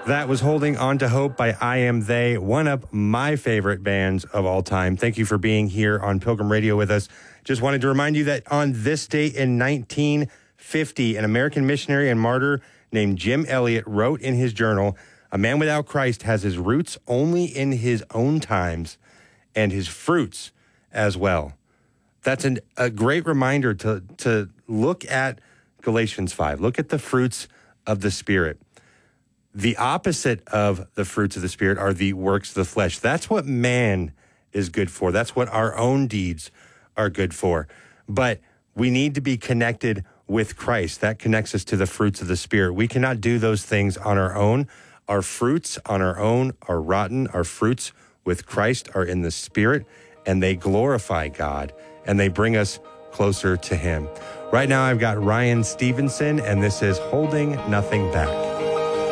That was Holding On to Hope by I Am They, one of my favorite bands of all time. Thank you for being here on Pilgrim Radio with us. Just wanted to remind you that on this date in 1950, an American missionary and martyr named Jim Elliot wrote in his journal, "A man without Christ has his roots only in his own times and his fruits as well." That's a great reminder to look at Galatians 5. Look at the fruits of the Spirit. The opposite of the fruits of the Spirit are the works of the flesh. That's what man is good for. That's what our own deeds are good for. But we need to be connected with Christ. That connects us to the fruits of the Spirit. We cannot do those things on our own. Our fruits on our own are rotten. Our fruits with Christ are in the Spirit, and they glorify God, and they bring us closer to Him. Right now, I've got Ryan Stevenson, and this is Holding Nothing Back.